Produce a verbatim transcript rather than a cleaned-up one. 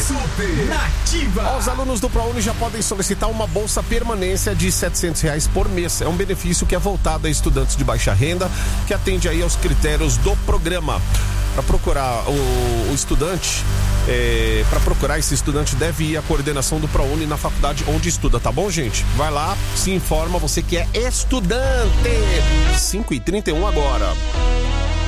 Super Nativa. Os alunos do ProUni já podem solicitar uma bolsa permanência de setecentos reais por mês. É um benefício que é voltado a estudantes de baixa renda, que atende aí aos critérios do programa. Para procurar o, o estudante, é, para procurar esse estudante deve ir à coordenação do ProUni na faculdade onde estuda, tá bom, gente? Vai lá, se informa, você que é estudante. cinco e trinta e um agora.